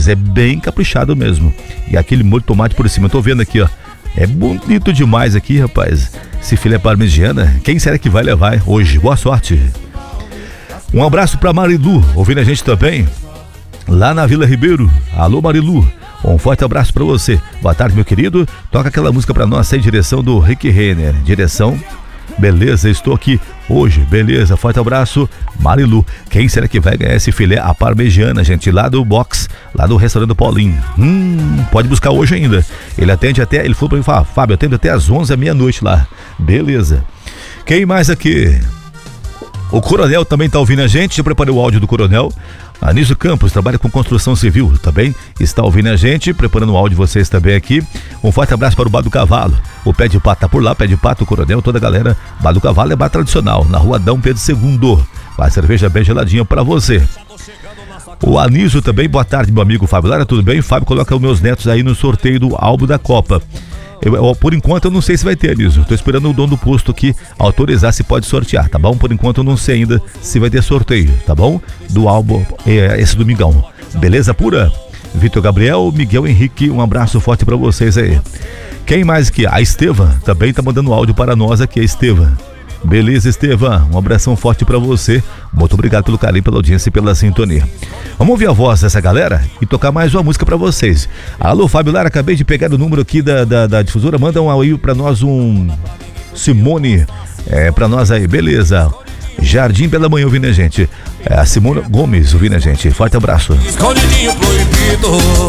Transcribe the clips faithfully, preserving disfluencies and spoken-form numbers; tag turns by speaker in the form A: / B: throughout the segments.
A: rapaz, é bem caprichado mesmo. E aquele molho de tomate por cima, eu tô vendo aqui, ó. É bonito demais aqui, rapaz. Esse filé parmegiana, quem será que vai levar hoje? Boa sorte. Um abraço pra Marilu, ouvindo a gente também, lá na Vila Ribeiro. Alô, Marilu, um forte abraço pra você. Boa tarde, meu querido. Toca aquela música pra nós, em direção do Rick Renner. Direção, beleza, estou aqui hoje, beleza, forte abraço, Marilu. Quem será que vai ganhar esse filé à parmegiana, gente, lá do box, lá do restaurante do Paulinho? Hum, pode buscar hoje ainda. Ele atende até, ele falou pra mim, fala, Fábio, atende até às onze da meia-noite lá. Beleza. Quem mais aqui? O Coronel também tá ouvindo a gente, já preparei o áudio do Coronel. Anísio Campos, trabalha com construção civil, também está ouvindo a gente, preparando o áudio de vocês também aqui. Um forte abraço para o Bar do Cavalo. O Pé de Pato tá por lá, Pé de Pato, o Coronel, toda a galera. Bar do Cavalo é bar tradicional, na rua Dom Pedro segundo. A cerveja bem geladinha para você. O Anísio também, boa tarde, meu amigo Fábio Lara, tudo bem? Fábio, coloca os meus netos aí no sorteio do álbum da Copa. Eu, eu, por enquanto eu não sei se vai ter, Anísio. Tô esperando o dono do posto aqui autorizar se pode sortear, tá bom? Por enquanto eu não sei ainda se vai ter sorteio, tá bom? Do álbum, é, esse domingão. Beleza pura? Vitor Gabriel, Miguel Henrique, um abraço forte pra vocês aí. Quem mais aqui? A Estevam também tá mandando áudio para nós aqui, a Estevam. Beleza, Estevam, um abração forte pra você. Muito obrigado pelo carinho, pela audiência e pela sintonia. Vamos ouvir a voz dessa galera e tocar mais uma música pra vocês. Alô, Fábio Lara, acabei de pegar o número aqui da, da, da difusora. Manda um aí pra nós, um Simone, é, pra nós aí, beleza. Jardim pela manhã ouvindo a gente. É a Simone Gomes ouvindo a gente. Forte abraço.
B: Escondidinho proibido.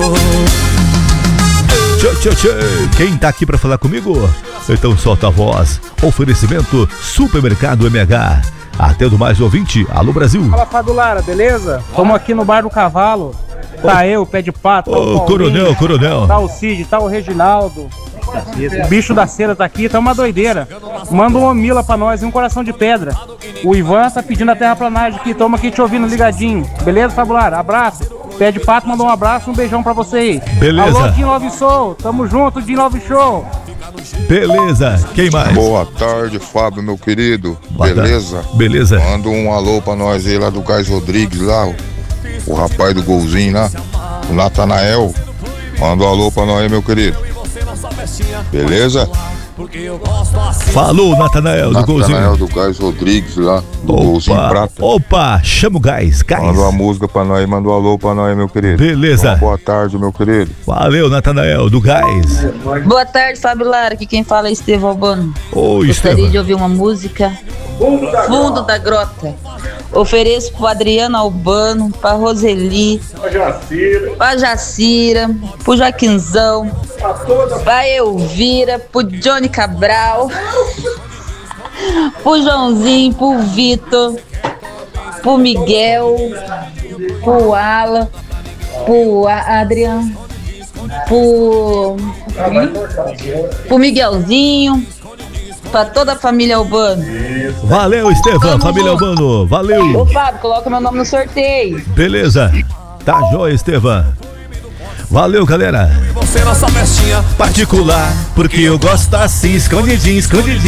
A: Tchê, tchê, tchê. Quem tá aqui pra falar comigo? Então solta a voz. Oferecimento Supermercado M H. Até do mais ouvinte. Alô, Brasil.
C: Fala, Fábio Lara, beleza? Estamos aqui no Bar do Cavalo. Tá oh. eu, Pé de Pato, tá
A: oh, o Coronel, Coronel.
C: Tá o Cid, tá o Reginaldo. O bicho da cera tá aqui, tá uma doideira. Manda uma mila pra nós e um coração de pedra. O Ivan tá pedindo a terraplanagem aqui, tamo aqui te ouvindo ligadinho. Beleza, Fábio Lara? Abraço. Pé de Pato mandou um abraço, um beijão pra você aí.
A: Beleza.
C: Alô, Jim Love Show, tamo junto, Jim Love Show.
A: Beleza, quem mais?
D: Boa tarde, Fábio, meu querido. Boa Beleza?
A: Tarde. Beleza.
D: Manda um alô pra nós aí lá do Gás Rodrigues, lá, o, o rapaz do golzinho lá, o Natanael. Manda um alô pra nós aí, meu querido. Beleza?
A: Falou, Natanael do golzinho.
D: Natanael do Gás Rodrigues lá, do
A: opa,
D: golzinho prata.
A: Opa, chama o Gás, Gás.
D: Manda uma música pra nós, manda um alô pra nós, meu querido.
A: Beleza.
D: Uma boa tarde, meu querido.
A: Valeu, Natanael do Gás.
E: Boa tarde, Fábio Lara, aqui quem fala é Estevão Albano.
A: Oi,
E: Gostaria
A: Estevão.
E: de ouvir uma música. Fundo da, Fundo da Grota. Ofereço pro Adriano Albano, pra Roseli, pra Jacira, pra, Jacira, pro Joaquinzão, pra Elvira, pro Johnny Cabral, pro Joãozinho, pro Vitor, pro Miguel, pro Alan, pro Adriano, pro, pro Miguelzinho, pra toda a família Albano.
A: Valeu, Estevão, família Albano, valeu.
E: Ô, Fábio, coloca meu nome no sorteio.
A: Beleza, tá jóia, Estevão. Valeu, galera.
B: Você nossa festinha
A: particular, porque eu gosto assim, escondidinho, escondidinho.